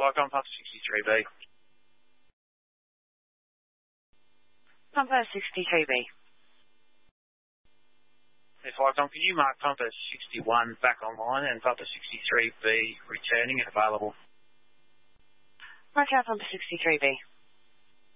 Flycom, pump 63B. Pumper 63B. Yes, Flycom, can you mark pumper 61 back online and pumper 63B returning if available? Mark out pumper 63B.